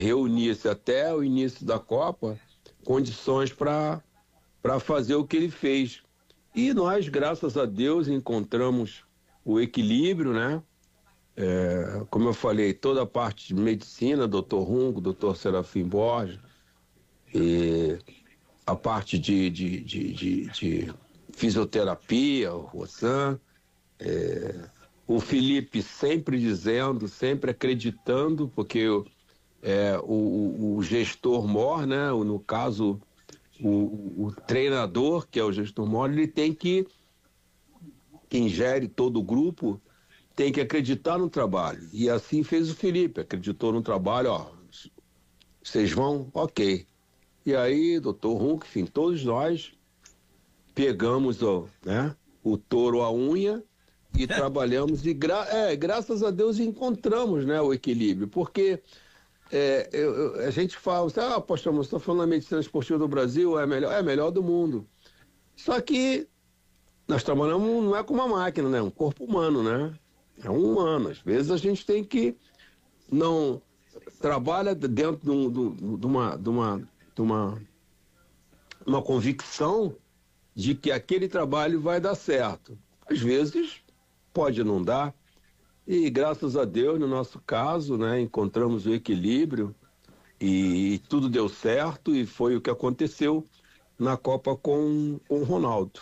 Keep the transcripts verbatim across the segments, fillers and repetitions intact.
reunisse até o início da Copa condições para para fazer o que ele fez. E nós, graças a Deus, encontramos o equilíbrio, né? É, como eu falei, toda a parte de medicina, doutor Rungo, doutor Serafim Borges, e a parte de, de, de, de, de fisioterapia, o Rossan, é, o Felipe sempre dizendo, sempre acreditando, porque é, o, o, o gestor mor, né? O, no caso, o, o treinador, que é o gestor mor, ele tem que, quem gere todo o grupo, tem que acreditar no trabalho. E assim fez o Felipe, acreditou no trabalho, ó, vocês vão, ok. E aí, doutor Runco, enfim, todos nós pegamos ó, né, o touro à unha e trabalhamos, e gra é, graças a Deus encontramos, né, o equilíbrio, porque é, eu, eu, a gente fala, ah, pastor, você está falando da medicina esportiva do Brasil, é a melhor, é a melhor do mundo. Só que nós trabalhamos, não é com uma máquina, né, um corpo humano, né? É um humano. Às vezes a gente tem que não trabalha dentro de, um, de, de uma de uma de uma, uma convicção de que aquele trabalho vai dar certo. Às vezes pode não dar. E graças a Deus, no nosso caso, né, encontramos o equilíbrio e, e tudo deu certo, e foi o que aconteceu na Copa com, com o Ronaldo.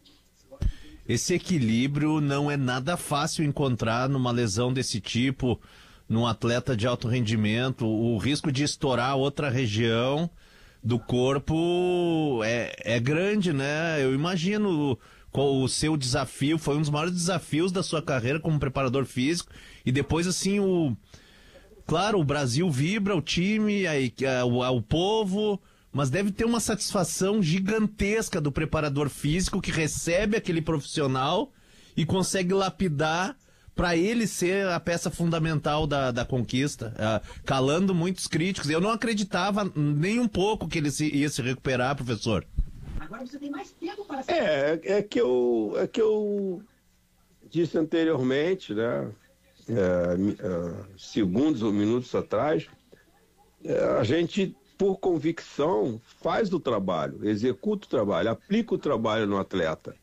Esse equilíbrio não é nada fácil encontrar numa lesão desse tipo, num atleta de alto rendimento. O risco de estourar outra região do corpo é, é grande, né? Eu imagino qual o seu desafio, foi um dos maiores desafios da sua carreira como preparador físico, e depois assim, o claro, o Brasil vibra, o time, a, a, o, a, o povo, mas deve ter uma satisfação gigantesca do preparador físico que recebe aquele profissional e consegue lapidar para ele ser a peça fundamental da, da conquista, uh, calando muitos críticos. Eu não acreditava nem um pouco que ele se, ia se recuperar, professor. Agora você tem mais tempo para... É, é que eu, é que eu disse anteriormente, né, é, é, segundos ou minutos atrás, é, a gente, por convicção, faz o trabalho, executa o trabalho, aplica o trabalho no atleta.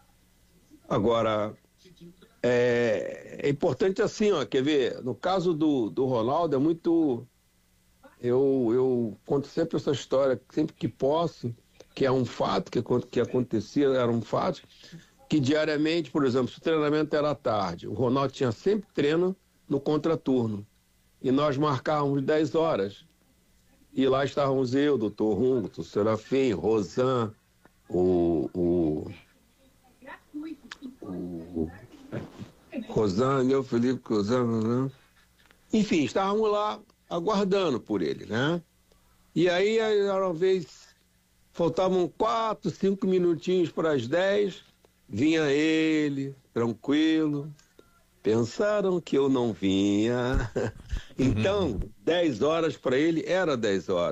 Agora, é, é importante assim, ó, quer ver, no caso do, do Ronaldo é muito, eu, eu conto sempre essa história, sempre que posso, que é um fato, que, que acontecia, era um fato, que diariamente, por exemplo, se o treinamento era à tarde, o Ronaldo tinha sempre treino no contraturno, e nós marcávamos dez horas, e lá estávamos eu, doutor Rungo, doutor Serafim, Rosan, o, o, o Rosan, eu, Felipe, Rosan, enfim, estávamos lá aguardando por ele, né? E aí, uma vez, faltavam quatro, cinco minutinhos para as dez, vinha ele, tranquilo, pensaram que eu não vinha, então, dez horas para ele era dez horas.